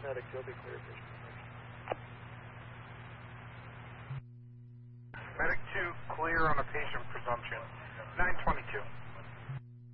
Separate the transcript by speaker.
Speaker 1: Medic 2 will be clear.
Speaker 2: Medic 2 clear on a patient presumption. 922.